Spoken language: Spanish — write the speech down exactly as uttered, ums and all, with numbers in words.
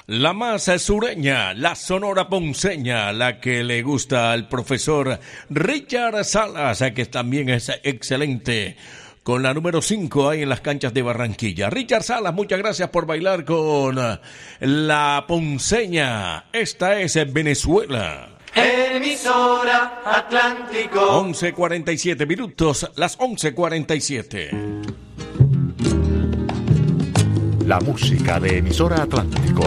La más sureña, la sonora ponceña, la que le gusta al profesor Richard Salas, que también es excelente. Con la número cinco ahí en las canchas de Barranquilla. Richard Salas, muchas gracias por bailar con la ponceña. Esta es Venezuela. Emisora Atlántico. once cuarenta y siete minutos, las once cuarenta y siete. La música de Emisora Atlántico